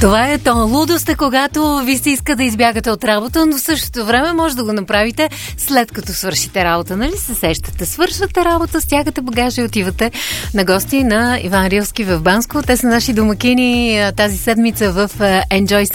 Това е то. Лудост е, когато ви се иска да избягате от работа, но в същото време може да го направите след като свършите работа. Нали се сещате? Свършвате работа, стягате багажа и отивате на гости на Иван Рилски в Банско. Те са наши домакини тази седмица в Enjoy